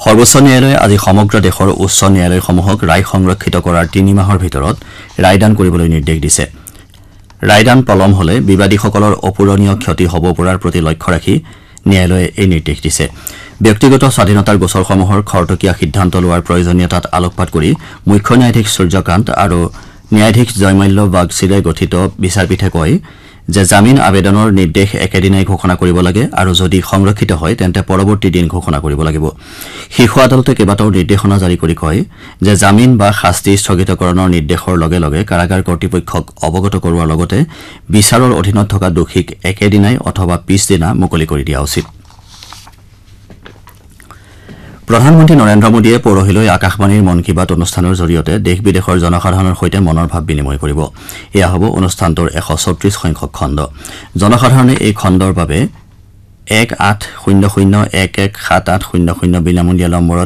সৰ্বোচ্চ ন্যায়ালয়ে আজি সমগ্ৰ দেশৰ উচ্চ ন্যায়ালয়সমূহক ৰায় সংৰক্ষিত কৰাৰ ৩ মাহৰ ভিতৰত ৰায়দান কৰিবলৈ নিৰ্দেশ দিছে। ৰায়দান পলম হলে বিবাদীসকলৰ অপূৰণীয় ক্ষতি হ'ব পৰাৰ প্ৰতি লক্ষ্য ৰাখি ন্যায়ালয়ে এই নিৰ্দেশ দিছে। ব্যক্তিগত স্বাধীনতাৰ গোচৰসমূহৰ খৰতকীয়া সিদ্ধান্ত লোৱাৰ প্ৰয়োজনীয়তাত আলোকপাত কৰি মুখ্য ন্যায়াধীশ সূৰ্যকান্ত আৰু ন্যায়াধীশ জয়মাল্য বাগচিৰে গঠিত বিচাৰপীঠে কয় যে জামিন আবেদনৰ নিৰ্দেশ একেদিনাই ঘোষণা কৰিব লাগে আৰু যদি সংৰক্ষিত হয় তেন্তে পৰৱৰ্তী দিন ঘোষণা কৰিব লাগিব। শীৰ্ষ আদালতে কেইবাটাও নিৰ্দেশনা জাৰি কৰি কয় যে জামিন বা শাস্তি স্থগিতকৰণৰ নিৰ্দেশৰ লগে লগে কাৰাগাৰ কৰ্তৃপক্ষক অৱগত কৰোৱাৰ লগতে বিচাৰৰ অধীনত থকা দোষীক একেদিনাই অথবা পিছদিনা মুকলি কৰি দিয়া উচিত। প্ৰধানমন্ত্ৰী নৰেন্দ্ৰ মোদীয়ে পৰহিলৈ আকাশবাণীৰ মন কী বাত অনুষ্ঠানৰ জৰিয়তে দেশ বিদেশৰ জনসাধাৰণৰ সৈতে মনৰ ভাৱ বিনিময় কৰিব। এয়া হ'ব অনুষ্ঠানটোৰ 134 সংখ্যক খণ্ড। জনসাধাৰণে এই খণ্ডৰ বাবে 1800 117800 বিনামূলীয়া নম্বৰত